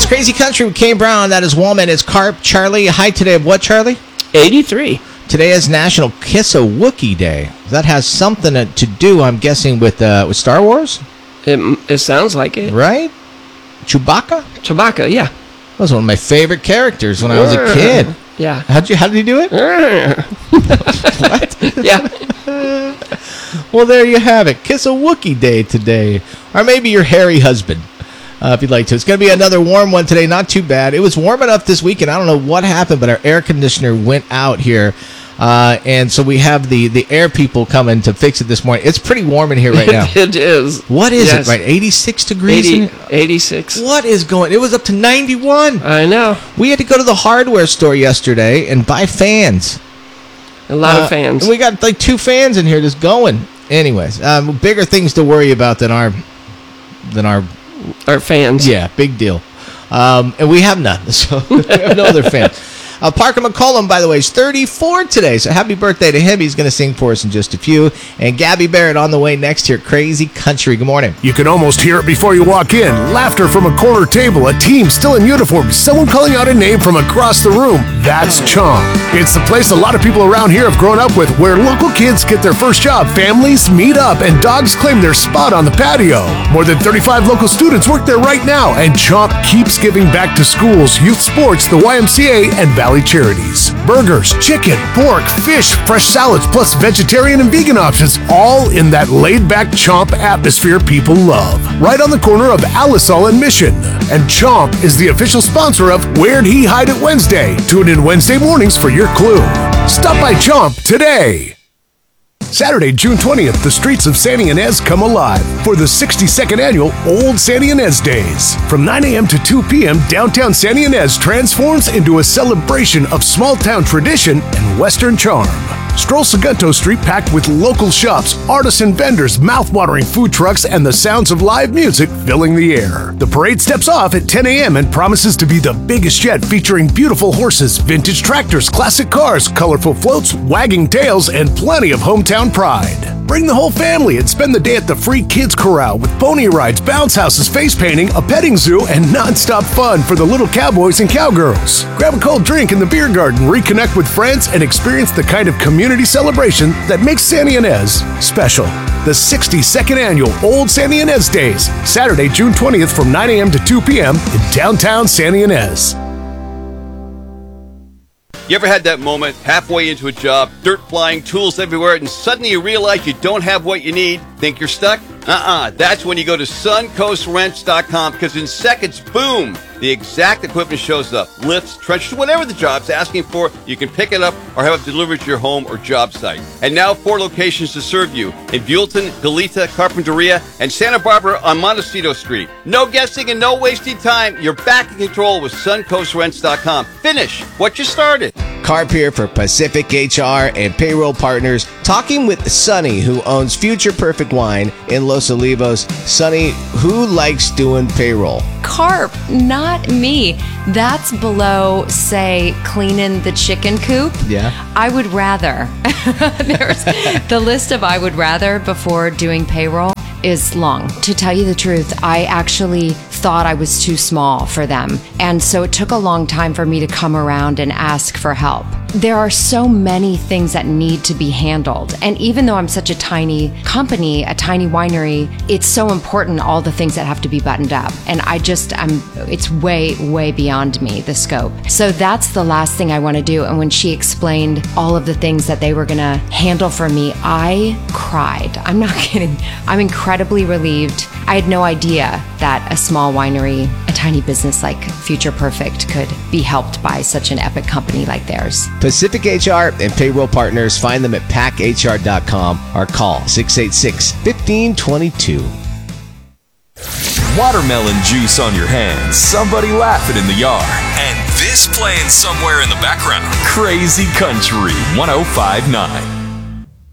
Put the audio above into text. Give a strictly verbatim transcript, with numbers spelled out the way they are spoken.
Crazy Country with Kane Brown. That is Woman. It's Carp. Charlie, hi today of what, Charlie? eighty-three. Today is National Kiss a Wookiee Day. That has something to do, I'm guessing, with uh, with Star Wars? It, it sounds like it. Right? Chewbacca? Chewbacca, yeah. That was one of my favorite characters when I was a kid. Yeah. How'd you, how did he do it? What? Yeah. Well, there you have it. Kiss a Wookiee Day today. Or maybe your hairy husband, uh, if you'd like to. It's going to be another warm one today. Not too bad. It was warm enough this weekend. I don't know what happened, but our air conditioner went out here. Uh, and so we have the, the air people coming to fix it this morning. It's pretty warm in here right now. It is. What is yes. it, right? eighty-six degrees? eighty, eighty-six. What is going? It was up to ninety-one. I know. We had to go to the hardware store yesterday and buy fans. A lot uh, of fans. And we got like two fans in here just going. Anyways, um, bigger things to worry about than our than our our fans. Yeah, big deal. Um, and we have none, so we have no other fans. Uh, Parker McCollum, by the way, is thirty-four today, so happy birthday to him. He's going to sing for us in just a few. And Gabby Barrett on the way next here, Crazy Country. Good morning. You can almost hear it before you walk in. Laughter from a corner table, a team still in uniform, someone calling out a name from across the room. That's Chomp. It's the place a lot of people around here have grown up with, where local kids get their first job, families meet up, and dogs claim their spot on the patio. More than thirty-five local students work there right now, and Chomp keeps giving back to schools, youth sports, the Y M C A, and Valley charities. Burgers, chicken, pork, fish, fresh salads, plus vegetarian and vegan options, all in that laid-back Chomp atmosphere people love. Right on the corner of Alisal and Mission. And Chomp is the official sponsor of Where'd He Hide It Wednesday. Tune in Wednesday mornings for your clue. Stop by Chomp today. Saturday, June twentieth, the streets of Santa Ynez come alive for the sixty-second annual Old Santa Ynez Days. From nine a.m. to two p.m., downtown Santa Ynez transforms into a celebration of small-town tradition and Western charm. Stroll Segundo Street packed with local shops, artisan vendors, mouth-watering food trucks, and the sounds of live music filling the air. The parade steps off at ten a.m. and promises to be the biggest yet, featuring beautiful horses, vintage tractors, classic cars, colorful floats, wagging tails, and plenty of hometown pride. Bring the whole family and spend the day at the free Kids Corral with pony rides, bounce houses, face painting, a petting zoo, and non-stop fun for the little cowboys and cowgirls. Grab a cold drink in the beer garden, reconnect with friends, and experience the kind of community celebration that makes Santa Ynez special. The sixty-second annual Old Santa Ynez Days, Saturday, June twentieth from nine a.m. to two p.m. in downtown Santa Ynez. You ever had that moment halfway into a job, dirt flying, tools everywhere, and suddenly you realize you don't have what you need? Think you're stuck? Uh-uh. That's when you go to suncoast rents dot com, because in seconds, boom, the exact equipment shows up. Lifts, trenchers, whatever the job's asking for, you can pick it up or have it delivered to your home or job site. And now four locations to serve you in Buellton, Goleta, Carpinteria, and Santa Barbara on Montecito Street. No guessing and no wasting time. You're back in control with suncoast rents dot com. Finish what you started. Carp here for Pacific H R and Payroll Partners, talking with Sonny, who owns Future Perfect Wine in Los Olivos. Sonny, who likes doing payroll? Carp, not me. That's below, say, cleaning the chicken coop. Yeah. I would rather. There's the list of I would rather before doing payroll is long. To tell you the truth, I actually thought I was too small for them. And so it took a long time for me to come around and ask for help. There are so many things that need to be handled. And even though I'm such a tiny company, a tiny winery, it's so important, all the things that have to be buttoned up. And I just, I'm, it's way, way beyond me, the scope. So that's the last thing I want to do. And when she explained all of the things that they were going to handle for me, I cried. I'm not kidding. I'm incredibly relieved. I had no idea that a small winery, a tiny business like Future Perfect, could be helped by such an epic company like theirs. Pacific H R and Payroll Partners. Find them at pack h r dot com or call six eight six, one five two two. Watermelon juice on your hands, somebody laughing in the yard, and this playing somewhere in the background. Crazy Country one oh five point nine.